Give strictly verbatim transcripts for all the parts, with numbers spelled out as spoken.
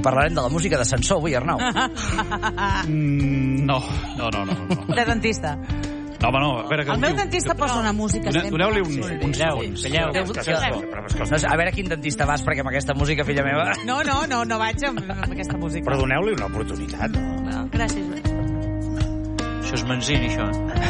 parlarem de la música de Sansó avui, Arnau. Mm, no, no, no, no, no. De dentista. No, home, no. A veure, El meu dentista posa una música sempre. Doneu-li uns, uns segons. No sé, a veure a quin dentista vas, perquè amb aquesta música, filla meva... No, no, no, no vaig amb, amb aquesta música. Però doneu-li una oportunitat, no? No, gràcies, Joan. Això és Manzini, això.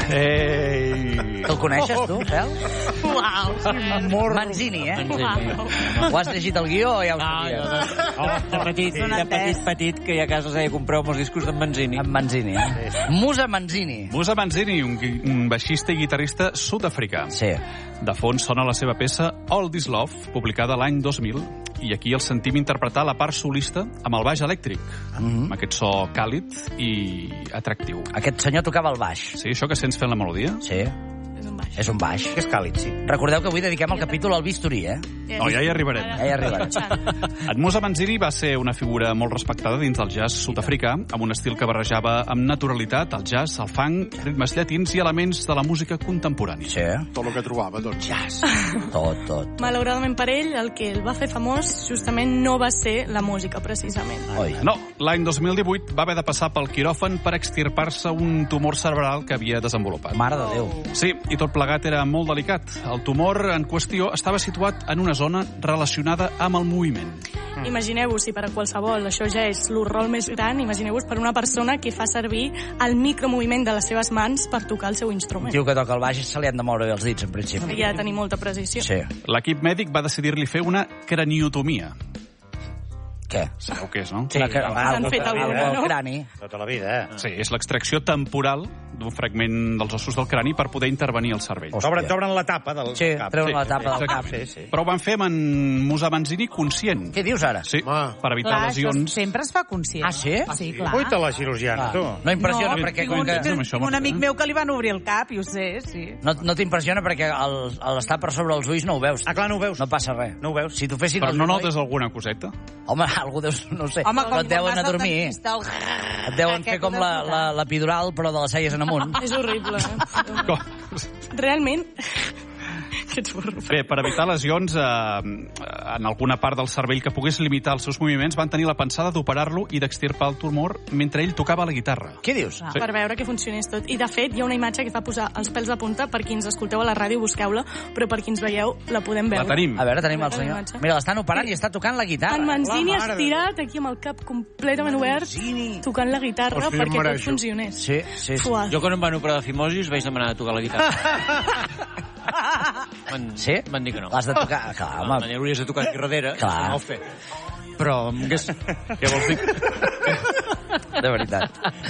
Ei! El coneixes, tu, Fel? Uau! Manzini, eh? Manzini. Ho has llegit el guió o ja ho No, sabies? jo de, de petit, de petit, petit, que ja a casa s'ha de comprar molts discos d'en Manzini. Amb Manzini, eh? Musa Manzini. Musa Manzini, un, gui- un baixista i guitarrista sud-africà. Sí. De fons sona la seva peça All This Love, publicada l'any dos mil, i aquí el sentim interpretar la part solista amb el baix elèctric, Mhm. amb aquest so càlid i atractiu. Aquest senyor tocava el baix. Sí, això que sents fent la melodia? Sí, És un baix. és un baix. Que és càlid, sí. Recordeu que avui dediquem el capítol al bisturí, eh? No, ja hi arribarem. Ja hi arribarem. En Musa Manzini va ser una figura molt respectada dins del jazz sud-africà, amb un estil que barrejava amb naturalitat el jazz, el funk, ritmes llatins i elements de la música contemporània. Sí, Tot el que trobava, doncs. Jazz. tot, tot. Malauradament per ell, el que el va fer famós justament no va ser la música, precisament. Oi. No, l'any dos mil divuit va haver de passar pel quiròfan per extirpar-se un tumor cerebral que havia desenvolupat. Mare de Déu. Sí, i tot plegat era molt delicat. El tumor en qüestió estava situat en una zona relacionada amb el moviment. Mm. Imagineu-vos, si per a qualsevol això ja és l'horror més gran, imagineu-vos per una persona que fa servir el micromoviment de les seves mans per tocar el seu Un instrument. tio que toca el baix se li han de moure bé els dits, en principi. I ha de tenir molta precisió. Sí. L'equip mèdic va decidir-li fer una craniotomia. Què? Sabeu què és, no? Sí, que, S'han fet alguna, al no? crani. Tota la vida, eh? Sí, és l'extracció temporal d'un fragment dels ossos del crani per poder intervenir al cervell. Hòstia. T'obren, t'obren la tapa del Sí, cap. treuen la tapa del cap. Sí, sí. Però ho van fer amb en Musa Manzini conscient. Què dius ara? Sí, Home. per evitar Clar, això lesions. sempre es fa conscient. Ah, sí? Sí, clar. Ui, te la cirurgiana, tu. No impressiona no, perquè... tinc Com un, que... amb això, tinc un Marta, amic eh? meu que li van obrir el cap, i ho sé, sí. No, no t'impressiona perquè el- a l'estar per sobre els ulls no ho veus. Ah, clar, no ho veus. No passa res. No ho veus. Si t'ho fessin Però els no ulls, notes alguna coseta? Home, algú deus... No ho sé. Home, Però com et deuen vas a al dormir. dentista, el... Et deuen fer com la, la, l'epidural, però de les celles en amunt. És horrible. Eh? Com? Realment... Que ets burro. Bé, per evitar lesions eh, en alguna part del cervell que pogués limitar els seus moviments, van tenir la pensada d'operar-lo i d'extirpar el tumor mentre ell tocava la guitarra. Què dius? Sí. Per veure que funcionés tot. I, de fet, hi ha una imatge que fa posar els pèls de punta. Per qui ens escolteu a la ràdio, busqueu-la, però per qui ens veieu, la podem La veure. tenim. A veure, tenim el La senyor. imatge. Mira, l'estan operant i està tocant la guitarra. En Manzini La mare de estirat, aquí amb el cap completament obert, Manzini. tocant la guitarra Hòstia, em perquè tot mereixo. funcionés. Sí, sí, sí. Fuà. Jo quan em van operar de fimosis vaig demanar de tocar la guitarra. Van, Sí? van dir que no. L'has de tocar. Clar, Home, home. hauries de tocar aquí darrere. Clar. No ho fer. Però em hagués... Què vols dir? De veritat.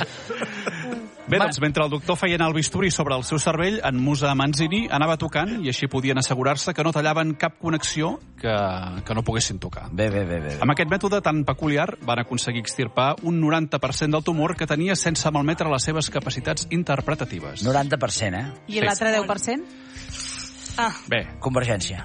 Bé, doncs, mentre el doctor feia anar el bisturi sobre el seu cervell, en Musa Manzini anava tocant i així podien assegurar-se que no tallaven cap connexió que, que no poguessin tocar. Bé, bé, bé, bé. Amb aquest mètode tan peculiar van aconseguir extirpar un noranta per cent del tumor que tenia sense malmetre les seves capacitats interpretatives. noranta per cent, eh? I l'altre deu per cent? Ah, Bé, Convergència.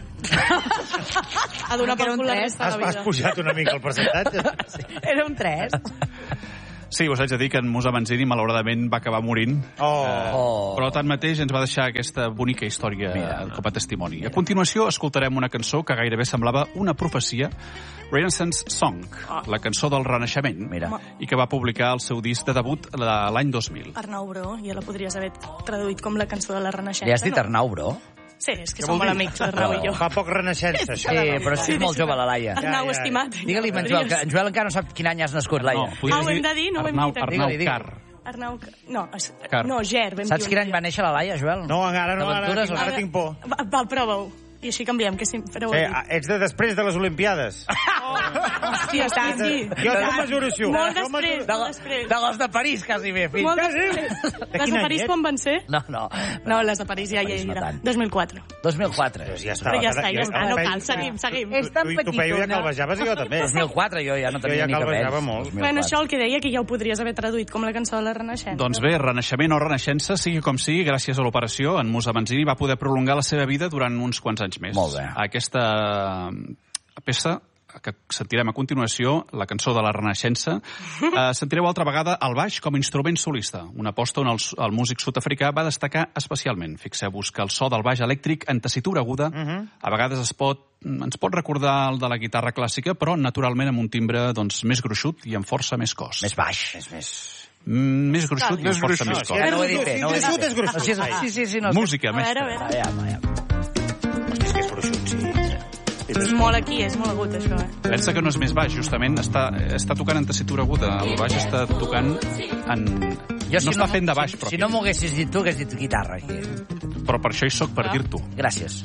a donar Que era per un cul la tres. resta Has, de la has vida. pujat una mica el percentatge? Era un tres. sí, us haig de dir que en Musa Manzini malauradament va acabar morint. Oh. Oh. Però tanmateix ens va deixar aquesta bonica història Mira. com a testimoni. A continuació escoltarem una cançó que gairebé semblava una profecia, Renaissance Song, la cançó del Renaixement, Mira. i que va publicar el seu disc de debut la- l'any dos mil. Arnau Bro, ja la podries haver traduït com la cançó de la Renaixença. Li has dit no? Arnau, bro? Sí, és que som molt amics, l'Arnau i jo. Fa poc renaixença, això. Sí, però és que és molt jove, la Laia. Arnau, Ja, ja. estimat. Digue-li a en Joel, que en Joel encara no sap quin any has nascut, Laia. podries Ah, ho hem de dir? No ho hem Arnau, dit. Arnau Digue-li, Car. Arnau... No, és... Car. no, Ger. vam Saps dir quin un any dia. va néixer la Laia, Joel? No, encara no, ara, D'aventures, tinc, ara o- tinc por. Va, va prova-ho. I així canviem, que si fareu... Eh, ets de després de les Olimpiades. Hòstia, sí, sí. Jo te'n mesuro així. Molt Jo després, mesuro- De, molt la, després. de les de París, quasi bé, fill. Molt De després. quin Les de any París ets? quan van ser? No, no. No, les de París ja hi París no era. tant. dos mil quatre. dos mil quatre. Pues ja està. Però ja està, ja Jo- està, no jo- cal, seguim, seguim. És tan Tu, tu peio ja petitona. calvejaves i jo també. dos mil quatre, jo ja no Jo tenia ja ni calvejava cabells. molt. dos mil Bueno, quatre. això el que deia, que ja ho podries haver traduït com la cançó de la Renaixença. Doncs bé, Renaixement o Renaixença, sigui com sigui, gràcies a l'operació, en Musa Manzini va poder prolongar la seva vida durant uns quants anys més. Molt bé. Aquesta peça que sentirem a continuació, la cançó de la Renaixença, eh, sentireu altra vegada el baix com a instrument solista, una aposta on el, el músic sud-africà va destacar especialment. Fixeu-vos que el so del baix elèctric en tessitura aguda uh -huh. a vegades es pot, ens pot recordar el de la guitarra clàssica, però naturalment amb un timbre doncs, més gruixut i amb força més cos. Més baix. És més... Mm, més gruixut i amb força més cos. No ho he dit bé. No ho he dit Gruixut bé. és gruixut. Sí, sí, sí. No, Música, A veure, mestre. a veure. Aviam, aviam. És que és gruixut, sí. És molt aquí, és molt agut, això, eh? Pensa que no és més baix, justament. Està, està tocant en tessitura aguda. El baix està tocant en... Jo, no està fent de baix, si, però... Si no m'ho haguessis dit tu, hagués dit guitarra. Aquí. Però per això hi soc, per dir-t'ho. Gràcies.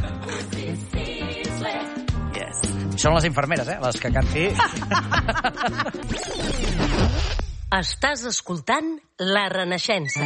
Yes. Són les infermeres, eh? Les que canten. Sí. Estàs escoltant La Renaixença.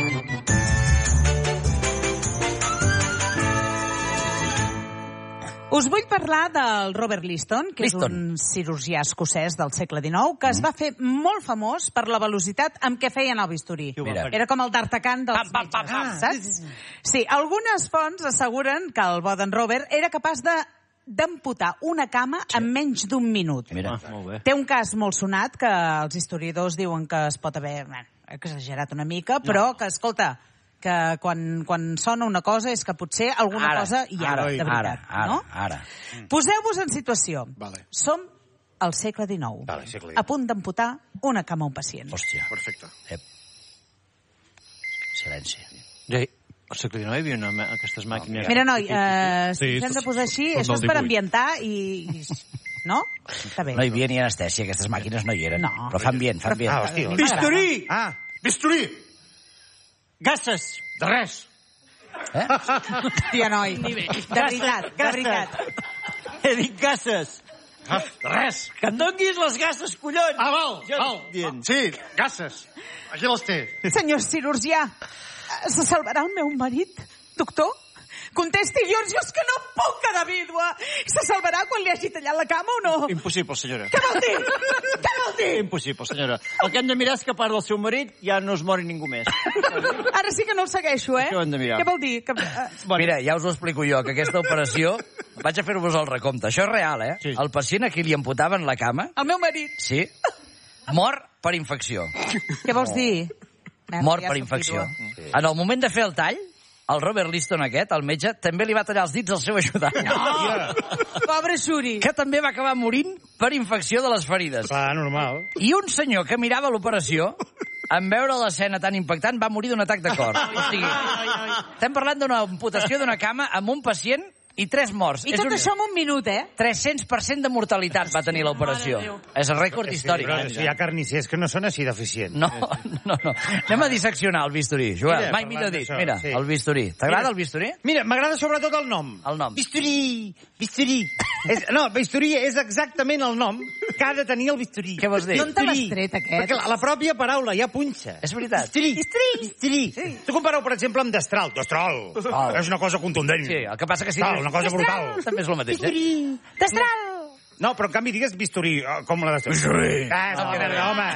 Us vull parlar del Robert Liston, que Liston. és un cirurgià escocès del segle dinou, que es va fer molt famós per la velocitat amb què feien el bisturí. Mira. Era com el d'Artacan dels Pam, pam, pam, metges, pam. saps? Sí, algunes fonts asseguren que el bo d'en Robert era capaç de d'amputar una cama en menys d'un minut. Mira. Ah, molt bé. Té un cas molt sonat que els historiadors diuen que es pot haver bueno, exagerat una mica, però que, escolta, que quan, quan sona una cosa és que potser alguna Ara, cosa hi ha, ara, de veritat. ara, ara, no? ara. Poseu-vos en situació. Vale. Som al segle dinou, Vale, segle a punt d'amputar una cama a un pacient. Hòstia. Perfecte. Ep. Silenci. Ja, al segle dinou hi havia una, aquestes màquines... Mira, noi, eh, si Sí, ens hem de posar així, són això és del per divuit. ambientar i... i no? Està bé. No hi havia ni anestèsia, aquestes màquines no hi eren. No. Però fan bien, fan bien. Ah, hòstia. Bisturí! Ah, Bisturí! Gasses! De res! Eh? Hòstia, noi. De veritat, de veritat. He dit gasses! Ah, res! Que em donguis les gasses, collons! Ah, val, Jo val. estic dient. Sí, gasses. Aquí les té. Senyor cirurgià, se salvarà el meu marit, doctor? Contesti, jo, jo és que no puc quedar vídua. Se salvarà quan li hagi tallat la cama o no? Impossible, senyora. Què vol dir? Què vol dir? Impossible, senyora. El que hem de mirar és que a part del seu marit ja no es mori ningú més. Ara sí que no el segueixo, eh? Això ho hem de mirar. Què vol dir? Que... eh, Bueno, Mira, ja us ho explico jo, que aquesta operació... Vaig a fer-vos el recompte. Això és real, eh? Sí. El pacient a qui li amputaven la cama, El meu marit. sí, mor per infecció. Què vols dir? Merda, Mor ja per soc infecció. vídua. En el moment de fer el tall, el Robert Liston aquest, el metge, també li va tallar els dits al seu ajudant. Pobre Xuri. Que també va acabar morint per infecció de les ferides. clar, normal. I un senyor que mirava l'operació, en veure l'escena tan impactant, va morir d'un atac de cor. O sigui, estem parlant d'una amputació d'una cama amb un pacient i tres morts. I És tot un això en un minut, eh? tres-cents per cent de mortalitat va tenir l'operació. Mare de Déu. És el rècord històric. Però si hi ha carnissers que no són així deficients. No, no, no. Anem a disseccionar el bisturí. Joel, Mira, mai parlant millor dit. d'això, Mira, sí. el bisturí. T'agrada Mira. el bisturí? Mira, m'agrada sobretot el nom. El nom. Bisturí, bisturí. És, no, bisturí és exactament el nom que ha de tenir el bisturí. Què vols dir? D'on te l'has tret, aquest? Perquè la, la pròpia paraula ja punxa. És veritat. Bisturí. Bisturí. Bisturí. Tu compareu, per exemple, amb destral. Destral. Ah. És una cosa contundent. Sí, el que passa que sí... Tal, una cosa brutal. També és el mateix, eh? Destral! No, però en canvi digues bisturí, eh, com la destral. Bisturí. Ah, és el que era, home.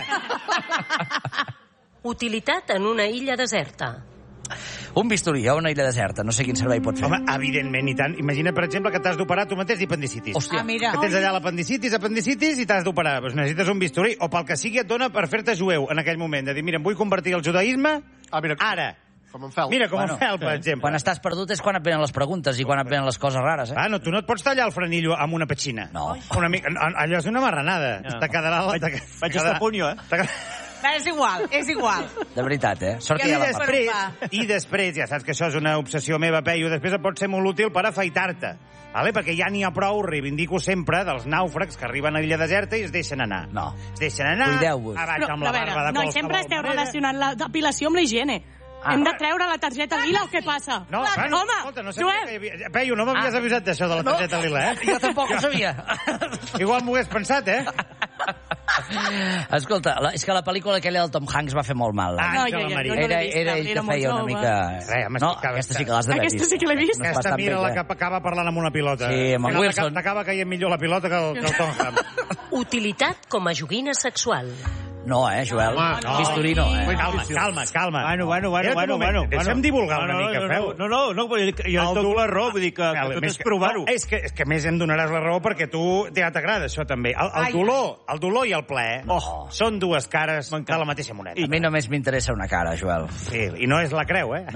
Utilitat en una illa deserta. Un bisturí a una illa deserta, no sé quin servei pot fer. Home, evidentment, i tant. Imagina, per exemple, que t'has d'operar tu mateix d'apendicitis. Hòstia. Ah, mira. Que tens allà l'apendicitis, apendicitis, i t'has d'operar. Doncs necessites un bisturí, o pel que sigui et dona per fer-te jueu en aquell moment. De dir, mira, em vull convertir el judaïsme Ah, mira, ara. com en fel. Mira, com Bueno, en fel, per exemple. Quan estàs perdut és quan et venen les preguntes i quan et venen les coses rares, eh? Ah, no, tu no et pots tallar el frenillo amb una petxina. No. Una mica, allò és una marranada. Ja. Te quedarà... La, te, Vaig estar a punt jo, eh? Te, Va, és igual, és igual. De veritat, eh? Sort que I hi ha la després, va. I després, ja saps que això és una obsessió meva, Peyu, després et pot ser molt útil per afaitar-te. Vale? Perquè ja n'hi ha prou, reivindico sempre, dels nàufrags que arriben a l'illa deserta i es deixen anar. No. Es deixen anar, Cuideu-vos. abans Però, amb la a veure, barba de no, qualsevol sempre esteu manera. relacionant la depilació amb la higiene. Ah. Hem de treure la targeta lila o què passa? No, bueno, Home, escolta, no sabia Joel, que hi havia... Peyu, no m'havies Ah. avisat d'això de la targeta lila, eh? Jo tampoc ho sabia. Igual m'ho hagués pensat, eh? Escolta, la, és que la pel·lícula aquella del Tom Hanks va fer molt mal. Ah, No, Àngela jo- jo- Maria. jo no Era, l'he vist, era ell era que molt feia una jove. mica... Res, home, no, estic- aquesta sí que l'has d'haver Aquesta vist. sí que l'he vist. No és Aquesta bastant mira la pell, que acaba parlant amb una pilota. Sí, amb el Al final Wilson. T'acaba caient millor la pilota que el, que el Tom Hanks. Utilitat com a joguina sexual. No, eh, Joel? no. Bisturí no, eh? Calma, calma, calma. Bueno, bueno, bueno, Espera't un bueno, moment, bueno. Deixa'm divulgar una no, no, mica, no, feu. No, no, no, vull dir que jo et dono la raó, vull dir que, que tot és provar-ho. És que, és que més em donaràs la raó perquè tu ja t'agrada això també. El, el, dolor, el dolor i el plaer Oh. són dues cares de la mateixa moneda. A mi només m'interessa una cara, Joel. Sí, i no és la creu, eh? No.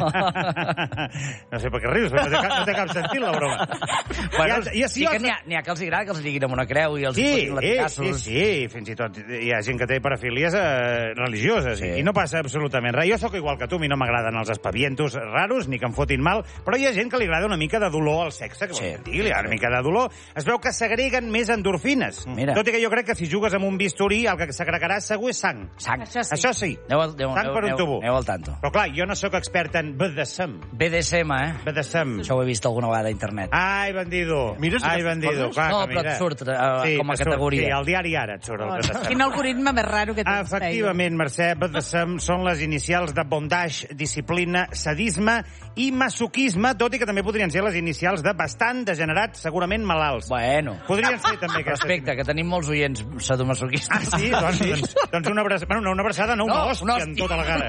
No sé per què rius, però no té cap, no té cap sentit la broma. Bueno, I, i, sí que n'hi ha, n'hi ha que els agrada que els liguin amb una creu i els Sí, fotin sí, latigassos. sí, sí, fins i tot hi ha gent que té parafílies eh, religioses Sí. i no passa absolutament res. Jo sóc igual que tu, a mi no m'agraden els espavientos raros ni que em fotin mal, però hi ha gent que li agrada una mica de dolor al sexe, que Sí. vol dir, li agrada una mica de dolor. Es veu que segreguen més endorfines. Mira. Tot i que jo crec que si jugues amb un bisturí el que segregarà segur és sang. Sang. Això sí. Això sí. Aneu, al- aneu, Sang aneu, per un aneu, tubo. aneu al tanto. Però clar, jo no sóc expert en B D S M. B D S M, eh? B D S M. Això ho he vist alguna vegada a internet. Ai, bandido. Mires Ai, aquestes bandido. coses? Clar, No, que però mira. et surt, eh, com a et surt, categoria. Sí, al diari Ara et surt el B D S M. Quin algoritme més raro que tens, Efectivament, Mercè, B D S M són les inicials de bondage, disciplina, sadisme i masoquisme, tot i que també podrien ser les inicials de bastant degenerats, segurament malalts. Bueno. Podrien ser també aquestes. Respecte, que tenim molts oients sadomasoquistes. Ah, sí? Doncs, doncs, doncs una, abraçada, bueno, una abraçada, no, una No, hòstia, una en hòstia. tota la cara.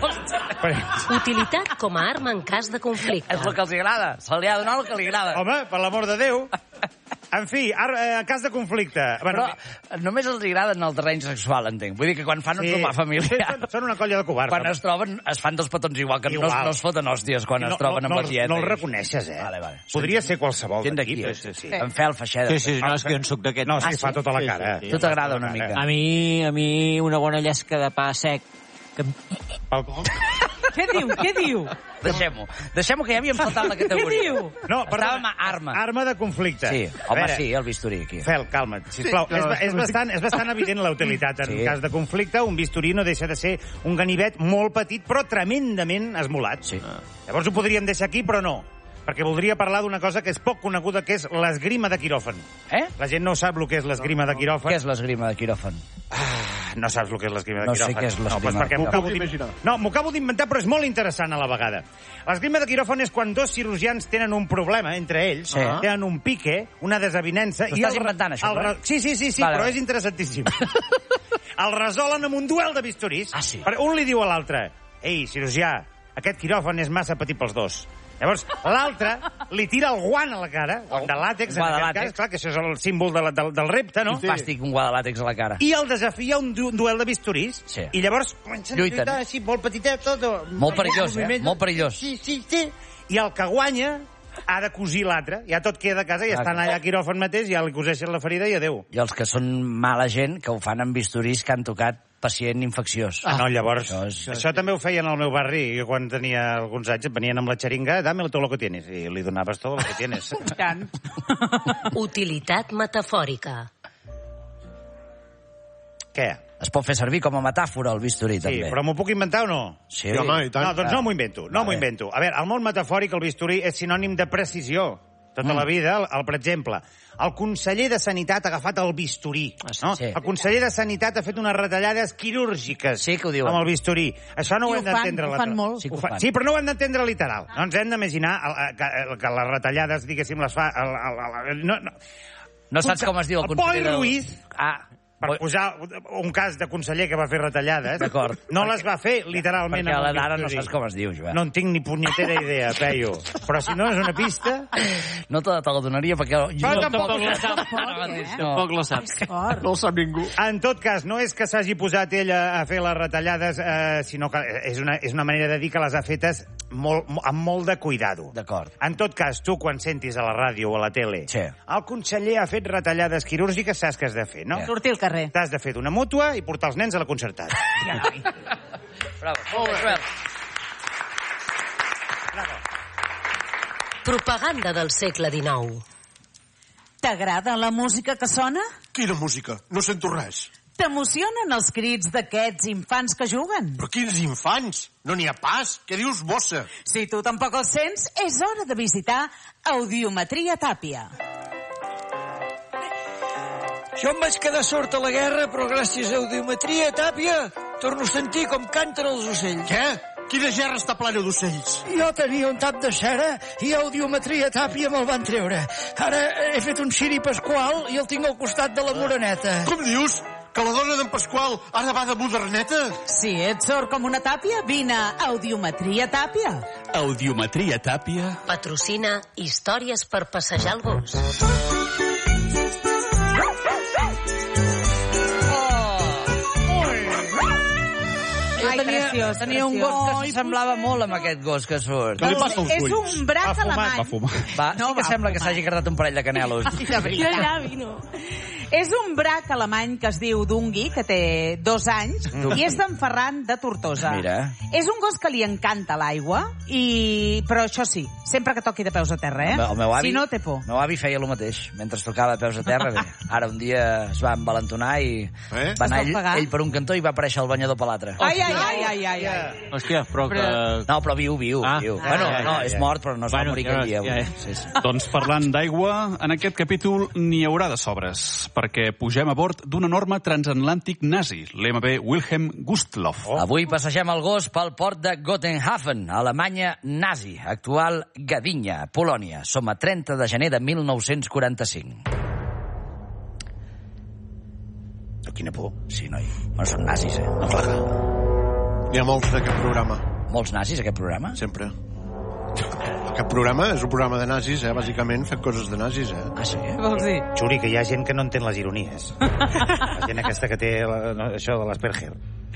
Una Utilitat com a arma en cas de conflicte. És el que els agrada. Se li ha de donar el que li agrada. Home, per l'amor de Déu. En fi, ara, en cas de conflicte... Però només els agraden el terreny sexual, entenc. Vull dir que quan fan un Sí. sopar familiar... Són, són una colla de covards. Quan home. es troben, es fan dos petons igual, que Igual. no, no es foten hòsties quan no, es troben no, amb no, la tieta. No el i- reconeixes, eh? Vale, vale. Podria ser qualsevol Gent d'aquí, d'aquí. sí, Sí, sí. En Fel Feixeda. Sí, sí, no, és que jo en soc d'aquest. No, sí, Ah, fa sí? tota la Sí, cara. sí, eh? sí. Tu t'agrada una mica. A mi, a mi una bona llesca de pa sec. Que... em- Pel... Què diu? Què diu? Deixem-ho. Deixem-ho, que ja havíem faltat la categoria. Què diu? No, Estàvem a arma. Arma de conflicte. Sí, A home, veure, sí, el bisturí aquí. Fel, calma't, sisplau. Sí, és, no, ba- és, bastant, és bastant evident la utilitat. En Sí. cas de conflicte, un bisturí no deixa de ser un ganivet molt petit, però tremendament esmolat. Sí. Llavors ho podríem deixar aquí, però no. Perquè voldria parlar d'una cosa que és poc coneguda, que és l'esgrima de quiròfan. Eh? La gent no sap el que és l'esgrima de quiròfan. Què és l'esgrima de quiròfan? Ah, no saps el que és l'esgrima de No sé quiròfan. què és l'esgrima No, doncs perquè de m'ho quiròfan. acabo d'in- No, m'ho acabo d'inventar, però és molt interessant a la vegada. L'esgrima de quiròfan és quan dos cirurgians tenen un problema entre ells, Sí. tenen un pique, una desavinença... T'ho i estàs el- inventant, això, el eh? re- Sí, sí, sí, sí Vale, però vale. és interessantíssim. El resolen amb un duel de bisturís. Ah, sí? Per- Un li diu a l'altre, ei, cirurgià, aquest quiròfan és massa petit pels dos. Llavors, l'altre li tira el guant a la cara, guant de làtex, en Guant de aquest làtex. cas, clar, que això és el símbol de la, del, del repte, no? Un fàstic, un guà de làtex a la cara. I el desafia un, du un duel de bisturís. Sí. I llavors comencen Lluiten. a lluitar així, molt petitet, tot. Molt perillós, eh? Molt perillós. Sí, sí, sí. I el que guanya ha de cosir l'altre. Ja tot queda a casa i Clar, estan clar. allà a quiròfan mateix, ja li coseixen la ferida i adéu. I els que són mala gent, que ho fan amb bisturís que han tocat pacient infecciós. Ah, no, llavors, Això això, és- això també ho feien al meu barri. Jo quan tenia alguns anys venien amb la xeringa, dame todo lo que tienes. I li donaves tot lo que tienes. Tant. Utilitat metafòrica. Què? Es pot fer servir com a metàfora el bisturí, Sí, també. però m'ho puc inventar o no? Sí. Sí, home, i tant. No, doncs no m'ho invento, no Vale. m'ho invento. A veure, al món metafòric el bisturí és sinònim de precisió. Tota Mm. la vida, el, el, per exemple, el conseller de Sanitat ha agafat el bisturí. No? sí. El conseller de Sanitat ha fet unes retallades quirúrgiques Sí que ho diuen. amb el bisturí. Això no I ho ho hem fan, d'entendre. ho la- fan molt. Sí que ho fa- fan. Sí, però no ho hem d'entendre literal. No ens hem d'imaginar el- el- que, el- que les retallades, diguéssim, les fa... El, el, el, no, no. No saps com es diu el El conseller Pol del- Ruiz, Ah, per Pol- posar un cas de conseller que va fer retallades, D'acord. no les va fer literalment perquè a amb el l'ara no bisturí. saps com es diu, Joel. No en tinc ni punyetera idea, Peyu. Però si no és una pista... No te, te la donaria perquè... Jo Però tampoc la sap. eh? Tampoc la saps. Fort. No el sap ningú. En tot cas, no és que s'hagi posat ell a, a fer les retallades, eh, sinó que és una, és una manera de dir que les ha fetes molt, mo- amb molt de cuidado. D'acord. En tot cas, tu quan sentis a la ràdio o a la tele Sí. el conseller ha fet retallades quirúrgiques, saps què has de fer, no? Sí. Sortir al carrer. T'has de fer d'una mútua i portar els nens a la concertada. Bravo. Molt bé, Joel. Propaganda del segle dinou. T'agrada la música que sona? Quina música? No sento res. T'emocionen els crits d'aquests infants que juguen? Però quins infants? No n'hi ha pas. Què dius, bossa? Si tu tampoc els sents, és hora de visitar Audiometria Tàpia. Jo em vaig quedar sord a la guerra, però gràcies a Audiometria Tàpia torno a sentir com canten els ocells. Què? Quina gerra està plena d'ocells? Jo tenia un tap de cera i Audiometria Tàpia me'l van treure. Ara he fet un xiri pasqual i el tinc al costat de la moreneta. Com dius? Que la dona d'en Pasqual ara va de moderneta? Si ets sord com una tàpia, vine a Audiometria Tàpia. Audiometria Tàpia. Patrocina Històries per passejar el gos. Ai, tenia, preciós, tenia un preciós. gos que s'assemblava molt amb aquest gos que surt. Què li passa als És ulls? un braç Va fumar, alemany. Va fumar. Va, No, sí que va sembla que fumar. s'hagi cardat un parell de canelos. Ai, de Jo veritat. allà vino. És un brac alemany que es diu Dungi, que té dos anys, i és d'en Ferran de Tortosa. Mira. És un gos que li encanta l'aigua, i... però això sí, sempre que toqui de peus a terra, eh? El meu avi, Si no, té por. El meu avi feia el mateix. Mentre tocava de peus a terra, bé. Ara un dia es va envalentonar i Eh? va anar Es ell, va ofegar. ell per un cantó i va aparèixer el banyador per l'altre. Ai, ai, ai, ai, ai, ai. Hòstia, però que... No, però viu, viu, Ah. viu. Ah, Bueno, ja, ja, no, ja. és mort, però no es va Bueno, morir ja, aquell dia. ja, ja. Sí, sí. Doncs parlant d'aigua, en aquest capítol n'hi haurà de sobres, perquè pugem a bord d'un enorme transatlàntic nazi, l'M V Wilhelm Gustloff. Oh. Avui passegem el gos pel port de Gotenhafen, Alemanya nazi, actual Gdynia, Polònia. Som a trenta de gener de mil nou-cents quaranta-cinc. Oh, quina por. Sí, noi. Bueno, són nazis, eh? No, clar. N'hi ha molts d'aquest programa, Molts nazis, aquest programa? sempre. Aquest programa és un programa de nazis, eh? Bàsicament fent coses de nazis, eh? Ah, sí? Què vols dir? Xuri, que hi ha gent que no entén les ironies. La gent aquesta que té la, no, això de l'Asperger.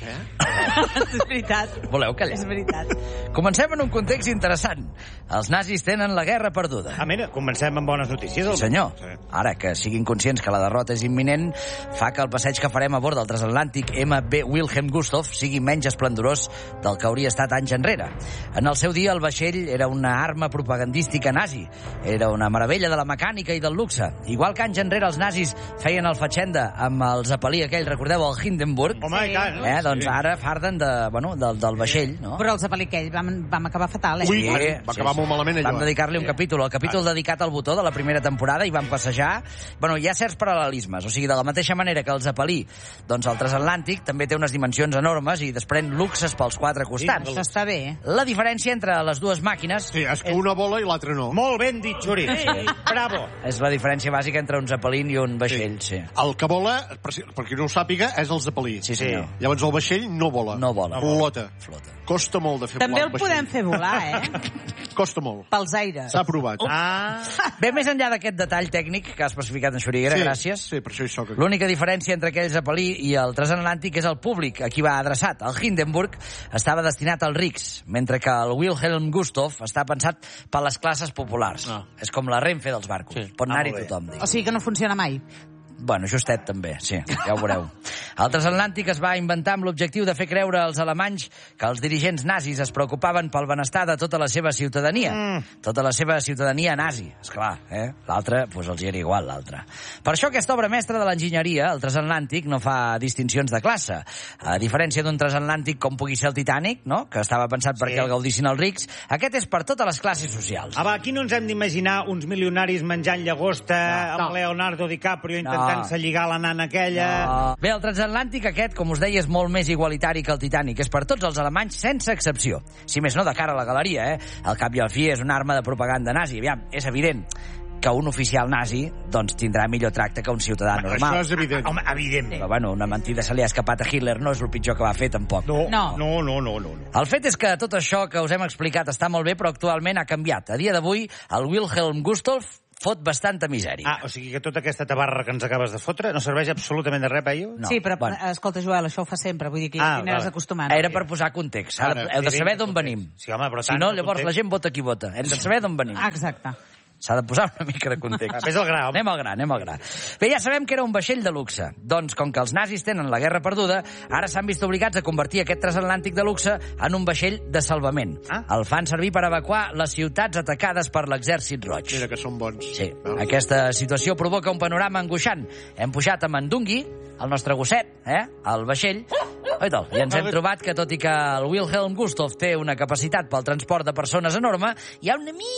És veritat. Voleu callar? És veritat. Comencem en un context interessant. Els nazis tenen la guerra perduda. Ah, mira, comencem amb bones notícies. Sí, senyor. Ara que siguin conscients que la derrota és imminent, fa que el passeig que farem a bord del transatlàntic M V Wilhelm Gustloff sigui menys esplendorós del que hauria estat anys enrere. En el seu dia, el vaixell era una arma propagandística nazi. Era una meravella de la mecànica i del luxe. Igual que anys enrere els nazis feien el fatxenda amb el Zeppelí aquell, recordeu, el Hindenburg? Home, i tant. Eh, doncs ara farden de, bueno, del, del vaixell, no? Però el Zeppelí aquell vam, vam acabar fatal, eh? Ui, Sí, va acabar molt malament allò. Vam dedicar-li un capítol, el capítol dedicat al botó de la primera temporada, i vam passejar... Bueno, hi ha certs paral·lelismes, o sigui, de la mateixa manera que el Zeppelí, doncs el transatlàntic també té unes dimensions enormes i desprèn luxes pels quatre costats. Això està bé. La diferència entre les dues màquines Sí, és que una vola i l'altra no. Molt ben dit, Xuri. Bravo. és la diferència bàsica entre un Zeppelin i un vaixell, sí. El que vola, per, si- per qui no ho sàpiga, és el Zeppelí. Sí, senyor. Llavors el vaixell no vola. No vola. Flota. Flota. Costa molt de fer També volar el un podem vaixell. fer volar, eh? Costa molt. Pels aires. S'ha provat. Ah. Bé, més enllà d'aquest detall tècnic que ha especificat en Xuriguera, sí, gràcies. Sí, per això hi soc aquí. L'única diferència entre aquell Zeppelí i el transatlàntic és el públic a qui va adreçat. El Hindenburg estava destinat als rics, mentre que el Wilhelm Gustloff està pensat per les classes populars. Ah. És com la Renfe dels barcos. Sí. Pot anar-hi Ah, molt bé. tothom. O sigui que no funciona mai. Bueno, justet també, sí, ja ho veureu. El transatlàntic es va inventar amb l'objectiu de fer creure als alemanys que els dirigents nazis es preocupaven pel benestar de tota la seva ciutadania. Mm. Tota la seva ciutadania nazi, esclar, eh? L'altre, doncs els hi era igual, l'altre. Per això aquesta obra mestra de l'enginyeria, el transatlàntic, no fa distincions de classe. A diferència d'un transatlàntic com pugui ser el Titanic, no?, que estava pensat Sí. perquè el gaudissin els rics, aquest és per totes les classes socials. Ah, va, aquí no ens hem d'imaginar uns milionaris menjant llagosta No. amb Leonardo DiCaprio intentant-se lligar la nana aquella... No. Bé, el transatlàntic aquest, com us deia, és molt més igualitari que el Titanic. És per tots els alemanys, sense excepció. Si més no, de cara a la galeria, eh? Al cap i al fi és una arma de propaganda nazi. Aviam, és evident que un oficial nazi doncs, tindrà millor tracte que un ciutadà normal. Això és evident. Home, evidentment. Però, bueno, una mentida se li ha escapat a Hitler no és el pitjor que va fer, tampoc. No, No. no, no, no, no. no. El fet és que tot això que us hem explicat està molt bé, però actualment ha canviat. A dia d'avui, el Wilhelm Gustloff fot bastanta misèria. Ah, o sigui que tota aquesta tabarra que ens acabes de fotre no serveix absolutament de res, Peyu? No. Sí, però, Bueno. escolta, Joel, això ho fa sempre. Vull dir que ja Ah, t'hi aniràs vale. acostumant. Era per posar context. Ara, Ara, heu de sí, saber sí, d'on context. venim. Sí, home, però Si tant, no, de llavors la context. gent vota qui vota. Hem de saber d'on venim. Ah, exacte. S'ha de posar una mica de context. Ves al gra, home. Anem al gra, anem al gra. Bé, ja sabem que era un vaixell de luxe. Doncs, com que els nazis tenen la guerra perduda, ara s'han vist obligats a convertir aquest transatlàntic de luxe en un vaixell de salvament. Ah. El fan servir per evacuar les ciutats atacades per l'exèrcit roig. Mira que són bons. Sí, Veus? aquesta situació provoca un panorama angoixant. Hem pujat amb en Dungui, el nostre gosset, eh? al vaixell, oi tal? I ens hem trobat que, tot i que el Wilhelm Gustloff té una capacitat pel transport de persones enorme, hi ha una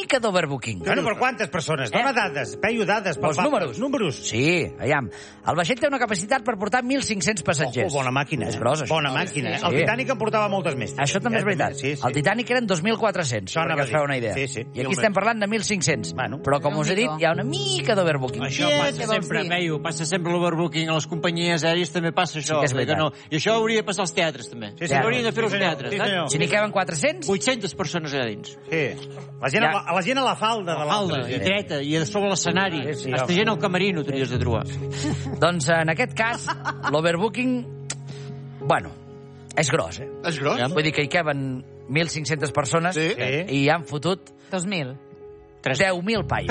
mica d'overbooking. Bueno, per quantes persones? Dóna dades, peio dades. Els números. Números. Sí, aviam. El vaixell té una capacitat per portar mil cinc-cents passatgers. Oh, bona màquina. És gros, això. Bona màquina. El Titanic en portava moltes més. Això també és veritat. El Titanic eren dos mil quatre-cents, perquè us feu una idea. Sí, sí. I aquí estem parlant de mil cinc-cents. Però, com us he dit, hi ha una mica d'overbooking. Això passa sempre, Peyu, passa sempre l'overbooking. A les companyies aèries també passa això. Sí que és veritat. No. I això hauria de passar als teatres, també. Sí, sí. Haurien de fer els teatres, saps? Si n'hi caben quatre-cents... vuit-centes persones allà dins. Sí. La gent, ja. a, la gent a la falda de l'altra. I dreta, i a sobre l'escenari. Sí, sí, Hasta gent al camerino t'hauries de trobar. Doncs, en aquest cas, l'overbooking... Bueno, és gros, eh? És gros? Vull dir que hi caben mil cinc-centes persones sí. i han fotut... dos mil. deu mil paios.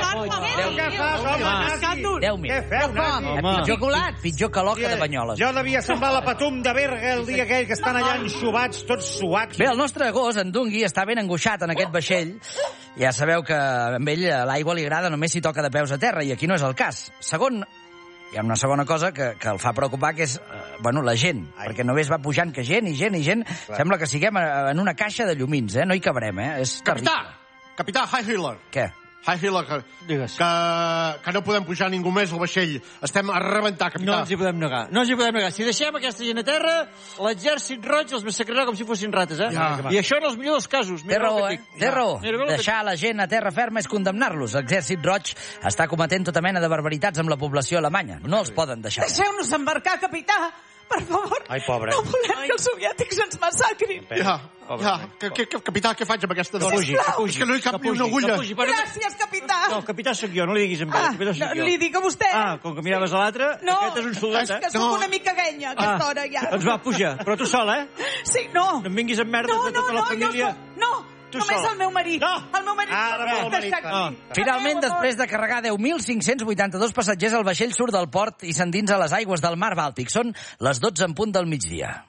Què fas, home? deu mil. Què feu, nazi? Pitjor, pitjor que l'oca de Banyoles. Jo devia semblar la Patum de Berga el dia aquell que estan allà enxubats, tots suats. Bé, el nostre gos, en Dungui, està ben angoixat en aquest vaixell. Ja sabeu que amb ell l'aigua li agrada només si toca de peus a terra, i aquí no és el cas. Segon, hi ha una segona cosa que, que el fa preocupar, que és eh, bueno, la gent, Ai. perquè només va pujant que gent i gent i gent. Clar. Sembla que siguem en una caixa de llumins, eh? No hi cabrem, eh? És Capità! terrible. Capità High Hitler. Què? High Hitler, que, que, que no podem pujar ningú més al vaixell. Estem a rebentar, capità. No ens hi podem negar. No ens hi podem negar. Si deixem aquesta gent a terra, l'exèrcit roig els massacrarà com si fossin rates, eh? Ja. I això en els millors dels casos. Té raó, eh? Té raó. Deixar la gent a terra ferma és condemnar-los. L'exèrcit roig està cometent tota mena de barbaritats amb la població alemanya. No els poden deixar. Deixeu-nos embarcar, capità. Per favor. Ai, pobre. No volem Ai. que els soviètics ens massacrin. Ja, ja. Que, que, que, capità, què faig amb aquesta dona? Que pugi, que pugi. És que no hi cap ni una agulla. Pugi, però... Gràcies, capità. No, el capità sóc jo, no li diguis amb ell. Ah, El capità sóc no, jo. li dic a vostè. Ah, com que miraves a l'altre, no, aquest és un soldat, eh? És que sóc no. una mica guenya a aquesta ah, hora, ja. Doncs va, puja. Però tu sol, eh? Sí, no. No em vinguis amb merdes no, de tota no, la família. No, no, no. Tu només sola. el meu marit. No. El meu marit. Ara no, el marit. no. Finalment, després de carregar deu mil cinc-cents vuitanta-dos passatgers, el vaixell surt del port i s'endinsa a les aigües del mar Bàltic. Són les dotze en punt del migdia.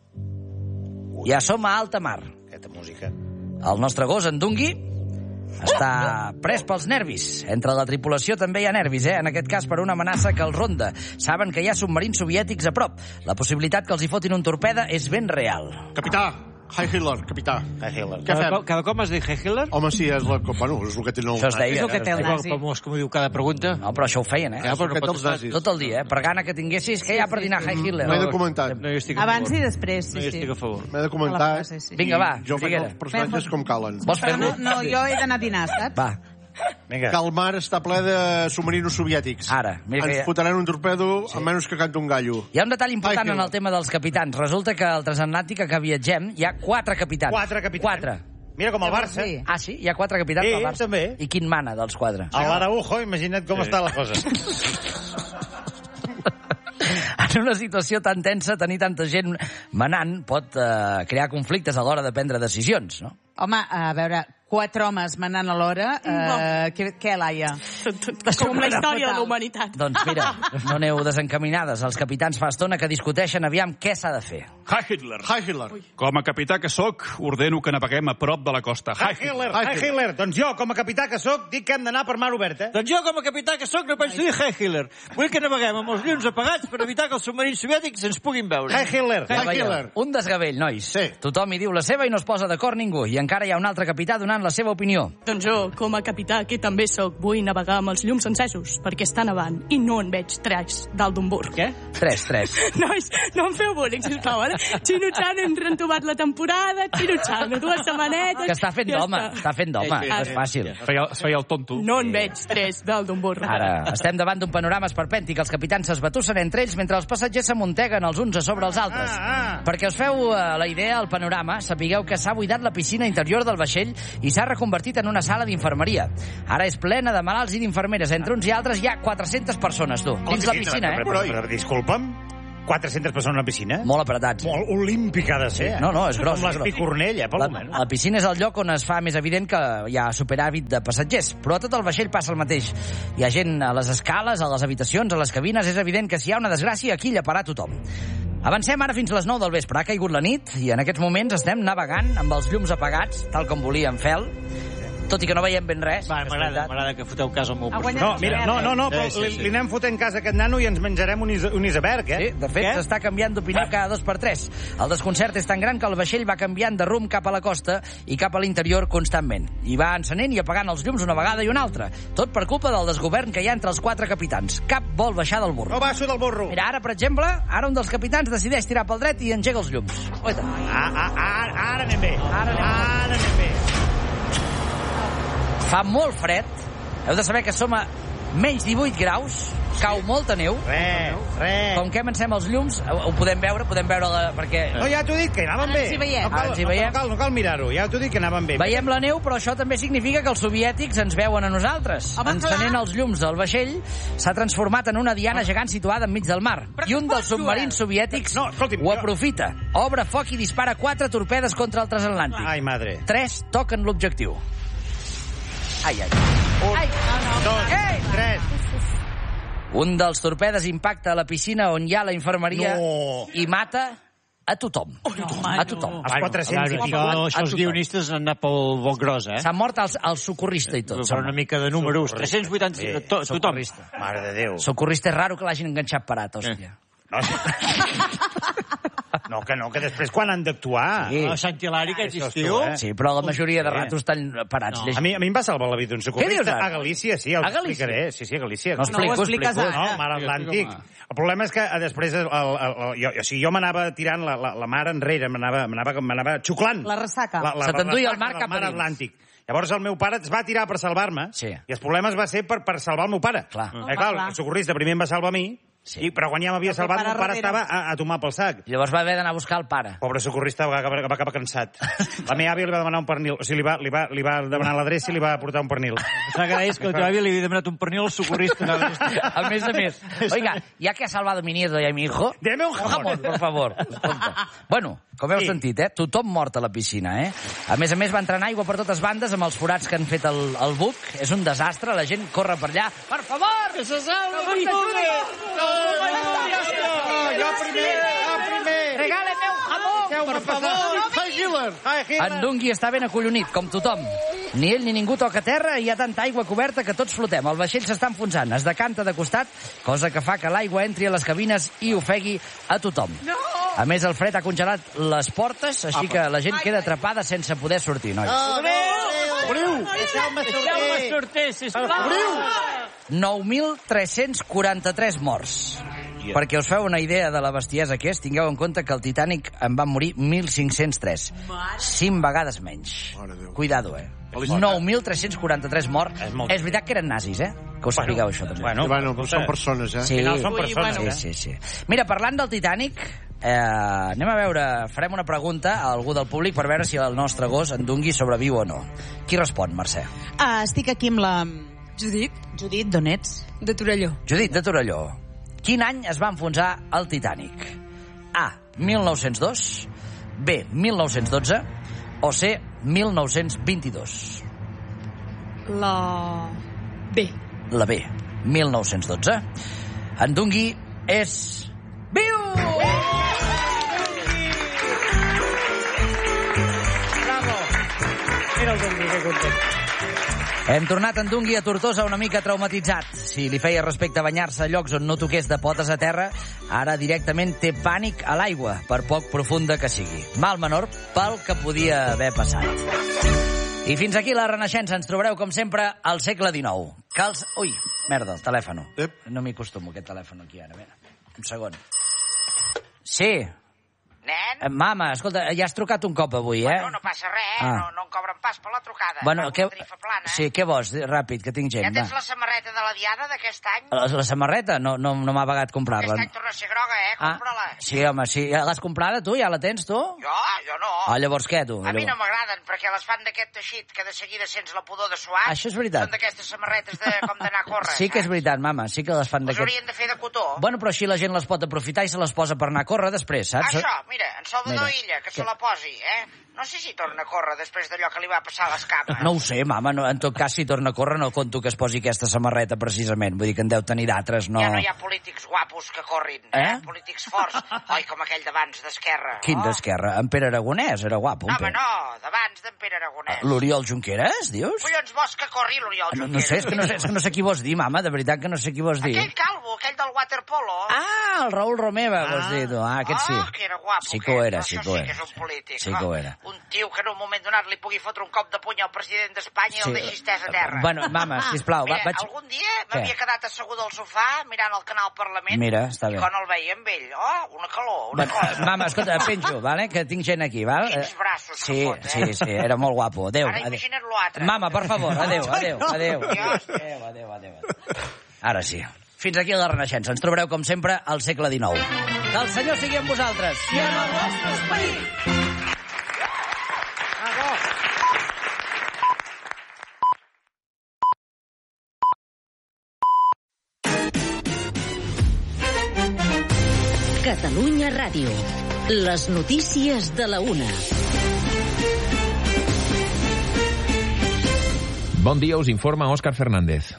Ja som a alta mar. Aquesta música. El nostre gos, en Dungui, està pres pels nervis. Entre la tripulació també hi ha nervis, eh? En aquest cas per una amenaça que els ronda. Saben que hi ha submarins soviètics a prop. La possibilitat que els hi fotin un torpeda és ben real. Capità, High Hitler, capità. High Hitler. Què fem? Cada, cada cop has dit High Hitler? Home, sí, és, la, bueno, és el que té nou. Això es deia. És el que té el nazi. Com, com ho diu cada pregunta. No, però això ho feien, eh? Ja, però no que té pot els estar nazis. Tot el dia, eh? Per gana que tinguessis, que hi ha per dinar High Hitler? M'he documentat. No hi estic a Abans favor. i després, No sí, hi estic sí. a favor. M'he documentat. Sí, sí. Vinga, va, Jo faig digue'm. els personatges com calen. Vols Però fer-lo? no, no, jo he d'anar a dinar, saps? Va, Vinga. Que el mar està ple de submarinos soviètics. Ara, mira que Ens ja- fotran un torpedo sí. a menys que canta un gallo. hi ha un detall important Ai, en el tema dels capitans. Resulta que al transatlàntic que viatgem hi ha quatre capitans. Quatre capitans. Quatre. Mira com el Barça. Sí. Ah, sí? Hi ha quatre capitans Sí, del Barça. també. I quin mana dels quatre? El Araujo, imagina't com està la cosa. En una situació tan tensa, tenir tanta gent manant pot eh, crear conflictes a l'hora de prendre decisions, no? Home, a veure, quatre homes manant alhora, eh, què, què, Laia? Com la història de la humanitat. Doncs mira, no aneu desencaminades. Els capitans fa estona que discuteixen aviam què s'ha de fer. High Hitler. High Hitler. Com a capità que sóc, ordeno que naveguem a prop de la costa. High Hitler, High Hitler. Doncs jo, com a capità que sóc, dic que hem d'anar per mar obert, eh? Doncs jo, com a capità que sóc, no penso dir High Hitler. Vull que naveguem amb els llums apagats per evitar que els submarins soviètics ens puguin veure. High Hitler. Ja High veieu, Hitler. un desgavell, nois. Sí. Tothom hi diu la seva i no es posa d'acord ningú. I encara hi ha un altre capità donant la seva opinió. Doncs jo, com a capità, que també sóc, vull navegar amb els llums encesos, perquè està nevant i no en veig tres dalt d'un burg. Què? Tres, tres. Nois, no em feu bullying, sisplau, ara. Xino-chan, hem renovat la temporada, Xino-chan, dues setmanetes... Que està fent ja d'home, està. està fent d'home. Sí, sí, No és fàcil. Es feia, es feia el tonto. No en veig tres dalt d'un burg. Ara, estem davant d'un panorama esperpèntic. Els capitans s'esbatussen entre ells mentre els passatgers s'amunteguen els uns a sobre els altres. Ah, ah. Perquè us feu uh, la idea, el panorama, sapigueu que s'ha buidat la piscina interior del vaixell i s'ha reconvertit en una sala d'infermeria. Ara és plena de malalts i d'infermeres. Entre uns i altres hi ha quatre-centes persones, tu. Dins la piscina, eh? Però, però, disculpa'm, quatre-centes persones a la piscina? Molt apretats. Molt olímpica ha de ser. No, no, és gros. Com és gros. l'Espicornell, eh, pel La, moment. la piscina és el lloc on es fa més evident que hi ha superàvit de passatgers, però a tot el vaixell passa el mateix. Hi ha gent a les escales, a les habitacions, a les cabines. És evident que si hi ha una desgràcia, aquí llaparà tothom. Avancem ara fins les nou del vespre. Ha caigut la nit i en aquests moments estem navegant amb els llums apagats, tal com volíem Fel. tot i que no veiem ben res. Va, m'agrada, m'agrada que foteu cas al meu personatge. No, mira, no, no, no, però Sí, sí, li, sí. li anem fotent cas a aquest nano i ens menjarem un, is, un iceberg, eh? Sí, de fet, s'està canviant d'opinió cada dos per tres. El desconcert és tan gran que el vaixell va canviant de rumb cap a la costa i cap a l'interior constantment. I va encenent i apagant els llums una vegada i una altra. Tot per culpa del desgovern que hi ha entre els quatre capitans. Cap vol baixar del burro. No baixo del burro. Mira, ara, per exemple, ara un dels capitans decideix tirar pel dret i engega els llums. Oita. Ah, ah, ah, ara anem bé. Ara anem bé. Ara anem bé. Fa molt fred. Heu de saber que som a menys divuit graus. Cau molta neu. Res, res. Com que avancem els llums, ho, ho podem veure, podem veure la, perquè... No, ja t'ho he dit, que anaven bé. Ara ens hi veiem. No cal, Ara ens hi no, veiem. no cal, no cal mirar-ho, ja t'ho he dit que anaven bé. Veiem la neu, però això també significa que els soviètics ens veuen a nosaltres. Home, Encenent clar. els llums del vaixell, s'ha transformat en una diana gegant situada enmig del mar. Però I un què dels fas, submarins Joel? soviètics No, escolti'm, ho jo- aprofita. Obre foc i dispara quatre torpedes contra el transatlàntic. Ai, madre. Tres toquen l'objectiu. Ai, ai. Un, Ai, no, no. dos, Ei! tres. Un dels torpedes impacta a la piscina on hi ha la infermeria No. i mata a tothom. A tothom. Els quatre-cents i Bueno, pico. això, això els guionistes han anat pel bon gros, eh? S'ha mort el, el socorrista i tot. Per una mica de números. tres-cents vuitanta... Sí, to, tothom. Mare de Déu. Socorrista és raro que l'hagin enganxat parat, hòstia. No, no, que no, que després quan han d'actuar... Sí. A Sant Hilari aquest Això és estiu... tu, eh? Sí, però la majoria de Sí. ratos estan parats. No. A mi, a mi em va salvar la vida un Què dius socorrista ara? a Galícia, sí, els A Galícia? explicaré. Sí, sí, a Galícia. No, explico, No ho expliques explico. ara. No, mar Atlàntic. home. El problema és que eh, després el, el, el, jo, o sigui, jo m'anava tirant la, la, la mar enrere, m'anava m'anava m'anava xuclant. La ressaca. La, la, Se t'enduia el ressaca mar del cap a mar dins. Atlàntic. Llavors el meu pare es va tirar per salvar-me Sí. i el problema es va ser per, per salvar el meu pare. Clar. Eh, clar, clar. el socorrista primer em va salvar a mi, Sí. i, però quan ja m'havia El teu salvat, pare el pare darrere. estava a, a tomar pel sac. I llavors va haver d'anar a buscar el pare. Pobre socorrista va acabar, va acabar cansat. La meva àvia li va demanar un pernil. O sigui, li va, li va, li va demanar l'adreça i li va portar un pernil. Pensava que deies que el teu avi li havia demanat un pernil al socorrista. A més a més. Oiga, ya que ha salvado mi nieto y a mi hijo... Deme un jamón. por favor. Escolta. Bueno, com heu Sí. sentit, eh? Tothom mort a la piscina, eh? A més a més, va entrar aigua per totes bandes amb els forats que han fet el, el buc. És un desastre, la gent corre per allà. Per favor! Que se salvi! Jo primer, jo primer. Regáleme un jamón, por favor! Hi, Hitler. Hi, Hitler. En Dungui està ben acollonit, com tothom. Ni ell ni ningú toca terra i hi ha tanta aigua coberta que tots flotem. El vaixell s'està enfonsant, es decanta de costat, cosa que fa que l'aigua entri a les cabines i ofegui a tothom. No! A més, el fred ha congelat les portes, així que la gent queda atrapada sense poder sortir, nois. Obriu! Deixeu-me sortir. sortir, sisplau. nou mil tres-cents quaranta-tres morts. Perquè us feu una idea de la bestiesa que és, tingueu en compte que el Titanic en van morir mil cinc-cents tres. Cinc vegades menys. Cuidado, eh? nou mil tres-cents quaranta-tres morts. És molt. És veritat que eren nazis, eh? Que us sapigueu això, també. Bueno, Bueno, però són persones, eh? Sí, Al final són persones, sí, eh? sí, sí. Mira, parlant del Titanic, eh, anem a veure, farem una pregunta a algú del públic per veure si el nostre gos, en Dungui, sobreviu o no. Qui respon, Mercè? Ah, estic aquí amb la... Judit, Judit, d'on ets? de Torelló. Judit, de Torelló. Quin any es va enfonsar el Titanic? A, mil nou-cents dos, B, mil nou-cents dotze o C, mil nou-cents vint-i-dos? La... B. La B, mil nou-cents dotze. En Dungui és... Viu! Mira el Dungui, que content. Hem tornat en Dungui a Tortosa una mica traumatitzat. Si li feia respecte a banyar-se a llocs on no toqués de potes a terra, ara directament té pànic a l'aigua, per poc profunda que sigui. Mal menor pel que podia haver passat. I fins aquí la Renaixença. Ens trobareu, com sempre, al segle dinou. Cals... Ui, merda, el telèfon. Ep. No m'hi acostumo, aquest telèfon aquí ara. Mira, un segon. Sí. Nen? Eh, Mama, escolta, ja has trucat un cop avui, eh? No, no passa res, eh? Ah. No, no em cobren pas per la trucada. Bueno, Fa què... una tarifa plana, eh? Sí, què vols? Ràpid, que tinc gent. Ja tens va. la samarreta de la Diada d'aquest any? La, la samarreta? No, no, no m'ha pagat comprar-la. Aquest any torna a ser groga, eh? Ah, Compra-la. sí, home, sí. Ja l'has comprada, tu? Ja la tens, tu? Jo? Jo no. Ah, llavors què, tu? A mi no Llavors- m'agraden, perquè les fan d'aquest teixit que de seguida sents la pudor de suar. Això és veritat. Són d'aquestes samarretes de, com d'anar a córrer, Sí que és saps? veritat, mama, sí que les fan Les d'aquest... haurien de fer de cotó. Bueno, però així la gent les pot aprofitar i se les posa per anar a córrer després, saps? Això, mira, en Salvador Mira, Illa, que què? se la posi, eh? No sé si torna a córrer després d'allò que li va passar a l'escapa. No ho sé, mama, no, en tot cas, si torna a córrer no conto que es posi aquesta samarreta precisament. Vull dir que en deu tenir d'altres, no... Ja no hi ha polítics guapos que corrin, eh? Eh? Polítics polítics forts. Oi, com aquell d'abans d'Esquerra. Quin d'Esquerra? En Pere Aragonès, era guapo. No, home, no, d'abans d'en Pere Aragonès. L'Oriol Junqueras, dius? Collons, vols que corri l'Oriol Junqueras? No, no sé, és que no sé, és que no sé qui vols dir, mama, de veritat que no sé qui vols dir. Aquell calvo, aquell del waterpolo. Ah, el Raül Romeva, ah. vols dir tu. Ah, aquest sí. Oh, que era guapo. Sí que ho era, sí que ho era. era. Això sí que és un polític. Sí que ho era. Un tio que en un moment donat li pugui fotre un cop de puny al president d'Espanya i el deixi estès a terra. Bueno, mama, sisplau, Mira, va, vaig... algun dia m'havia quedat assegut al sofà mirant el canal Parlament. Mira, està bé. I quan el veia amb ell, oh, una calor, una bueno, cosa. Mama, escolta, penjo, vale? Que tinc gent aquí, val? Quins braços sí, que fot, eh? Sí, sí, era molt guapo. Adéu. Ara imagina't l'altre. Mama, per favor, adéu, adéu, adéu. Adéu, adéu, adéu. Ara sí. Fins aquí la Renaixença. Ens trobareu, com sempre, al segle dinou. Que el Senyor sigui amb vosaltres. I amb el vostre esperit. Catalunya Ràdio. Les notícies de la una. Bon dia, us informa Òscar Fernández.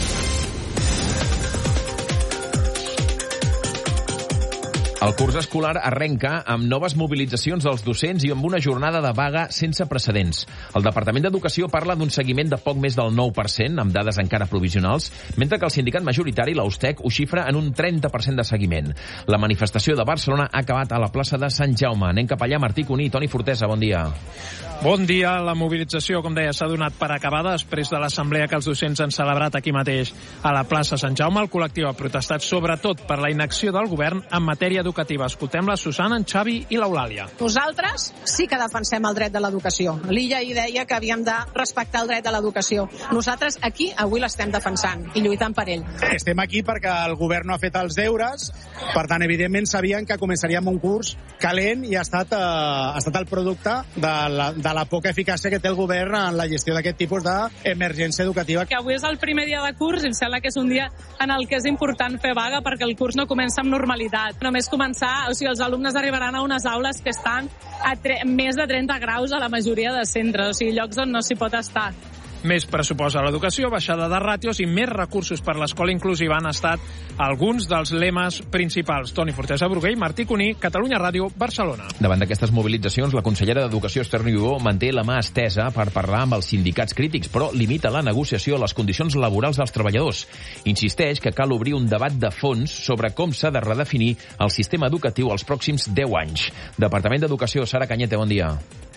El curs escolar arrenca amb noves mobilitzacions dels docents i amb una jornada de vaga sense precedents. El Departament d'Educació parla d'un seguiment de poc més del nou per cent, amb dades encara provisionals, mentre que el sindicat majoritari, l'Austec, ho xifra en un trenta per cent de seguiment. La manifestació de Barcelona ha acabat a la plaça de Sant Jaume. Anem cap allà, Martí Cuní. Toni Fortesa, bon dia. Bon dia. La mobilització, com deia, s'ha donat per acabada després de l'assemblea que els docents han celebrat aquí mateix a la plaça Sant Jaume. El col·lectiu ha protestat sobretot per la inacció del govern en matèria educativa. Escoltem la Susana, en Xavi i l'Eulàlia. Nosaltres sí que defensem el dret de l'educació. L'Illa hi deia que havíem de respectar el dret de l'educació. Nosaltres aquí avui l'estem defensant i lluitant per ell. Estem aquí perquè el govern no ha fet els deures, per tant, evidentment, sabien que començaríem un curs calent i ha estat, eh, ha estat el producte de la, de la poca eficàcia que té el govern en la gestió d'aquest tipus d'emergència educativa. Que avui és el primer dia de curs i em sembla que és un dia en el que és important fer vaga perquè el curs no comença amb normalitat. Només començar, o sigui, els alumnes arribaran a unes aules que estan a més de trenta graus a la majoria de centres, o sigui, llocs on no s'hi pot estar. Més pressupost a l'educació, baixada de ràtios i més recursos per l'escola inclusiva han estat alguns dels lemes principals. Toni Fortesa Bruguell, Martí Cuní, Catalunya Ràdio, Barcelona. Davant d'aquestes mobilitzacions, la consellera d'Educació, Esther Niubó, manté la mà estesa per parlar amb els sindicats crítics, però limita la negociació a les condicions laborals dels treballadors. Insisteix que cal obrir un debat de fons sobre com s'ha de redefinir el sistema educatiu els pròxims deu anys. Departament d'Educació, Sara Cañete, bon dia.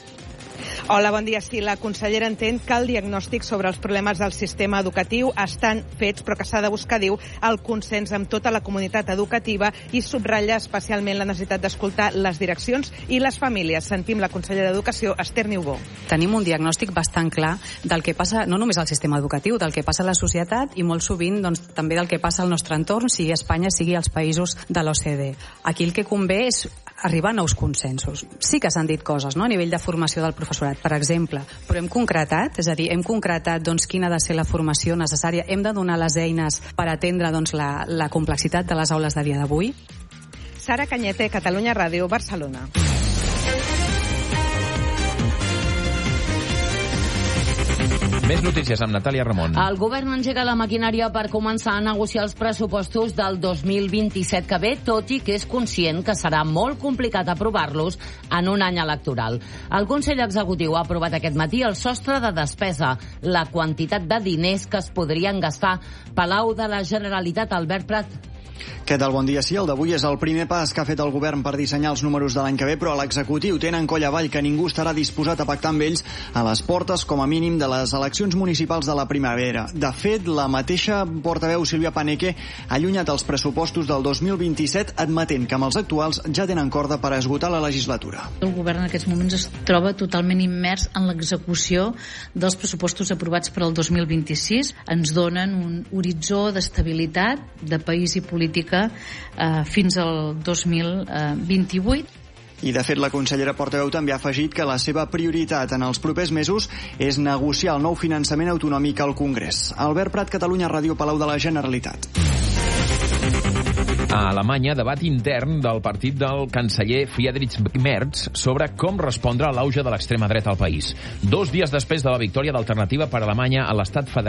Hola, bon dia. Sí, la consellera entén que el diagnòstic sobre els problemes del sistema educatiu estan fets, però que s'ha de buscar, diu, el consens amb tota la comunitat educativa i subratlla especialment la necessitat d'escoltar les direccions i les famílies. Sentim la consellera d'Educació, Esther Niubó. Tenim un diagnòstic bastant clar del que passa, no només al sistema educatiu, del que passa a la societat i molt sovint doncs, també del que passa al nostre entorn, sigui Espanya, sigui als països de l'O C D E. Aquí el que convé és arribar a nous consensos. Sí que s'han dit coses, no?, a nivell de formació del professorat, per exemple, però hem concretat, és a dir, hem concretat doncs, quina ha de ser la formació necessària, hem de donar les eines per atendre doncs, la, la complexitat de les aules de dia d'avui. Sara Cañete, Catalunya Ràdio, Barcelona. Més notícies amb Natàlia Ramon. El govern engega la maquinària per començar a negociar els pressupostos del dos mil vint-i-set que ve, tot i que és conscient que serà molt complicat aprovar-los en un any electoral. El Consell Executiu ha aprovat aquest matí el sostre de despesa, la quantitat de diners que es podrien gastar. Palau de la Generalitat, Albert Prat. Què tal? Bon dia. Sí, el d'avui és el primer pas que ha fet el govern per dissenyar els números de l'any que ve, però l'executiu té en coll avall que ningú estarà disposat a pactar amb ells a les portes, com a mínim, de les eleccions municipals de la primavera. De fet, la mateixa portaveu Sílvia Paneque ha allunyat els pressupostos del dos mil vint-i-set, admetent que amb els actuals ja tenen corda per esgotar la legislatura. El govern en aquests moments es troba totalment immers en l'execució dels pressupostos aprovats per al dos mil vint-i-sis. Ens donen un horitzó d'estabilitat de país i política eh, fins al dos mil vint-i-vuit. I, de fet, la consellera portaveu també ha afegit que la seva prioritat en els propers mesos és negociar el nou finançament autonòmic al Congrés. Albert Prat, Catalunya Ràdio, Palau de la Generalitat. A Alemanya, debat intern del partit del canceller Friedrich Merz sobre com respondre a l'auge de l'extrema dreta al país. Dos dies després de la victòria d'Alternativa per Alemanya a l'estat federal